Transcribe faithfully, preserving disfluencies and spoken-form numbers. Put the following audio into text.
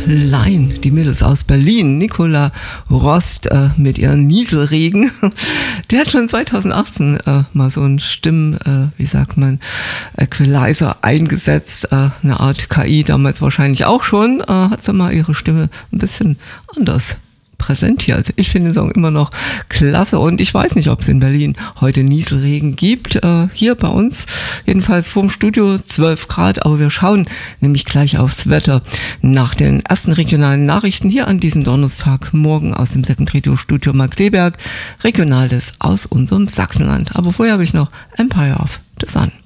Line, die Mädels aus Berlin, Nicola Rost äh, mit ihren Nieselregen. Der hat schon zweitausendachtzehn äh, mal so einen Stimmen, äh, wie sagt man, Equalizer eingesetzt, äh, eine Art K I, damals wahrscheinlich auch schon, äh, hat sie mal ihre Stimme ein bisschen anders präsentiert. Ich finde den Song immer noch klasse und ich weiß nicht, ob es in Berlin heute Nieselregen gibt. Äh, hier bei uns, jedenfalls vorm Studio zwölf Grad, aber wir schauen nämlich gleich aufs Wetter nach den ersten regionalen Nachrichten hier an diesem Donnerstagmorgen aus dem Second Radio Studio Markkleeberg, Regionales aus unserem Sachsenland. Aber vorher habe ich noch Empire of the Sun.